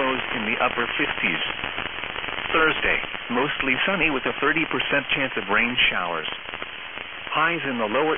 lows in the upper 50s. Thursday, mostly sunny with a 30% chance of rain showers. Highs in the lower